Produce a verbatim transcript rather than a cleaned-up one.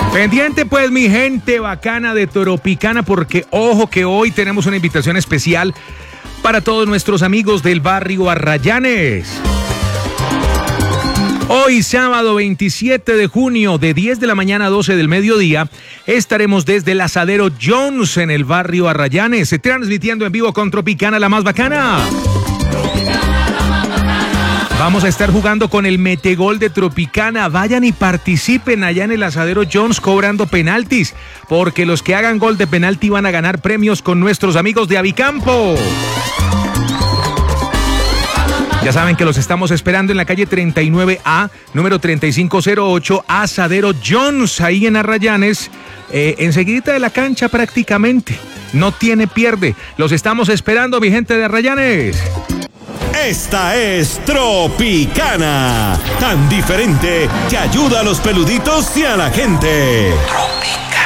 Pendiente pues mi gente bacana de Tropicana, porque ojo que hoy tenemos una invitación especial para todos nuestros amigos del barrio Arrayanes. Hoy sábado veintisiete de junio de diez de la mañana a doce del mediodía estaremos desde el Asadero Jones en el barrio Arrayanes, transmitiendo en vivo con Tropicana la más bacana. Vamos a estar jugando con el Metegol de Tropicana. Vayan y participen allá en el Asadero Jones cobrando penaltis, porque los que hagan gol de penalti van a ganar premios con nuestros amigos de Avicampo. Ya saben que los estamos esperando en la calle treinta y nueve A, número treinta y cinco cero ocho, Asadero Jones, ahí en Arrayanes, eh, enseguidita de la cancha prácticamente. No tiene pierde. Los estamos esperando, mi gente de Arrayanes. Esta es Tropicana, tan diferente que ayuda a los peluditos y a la gente.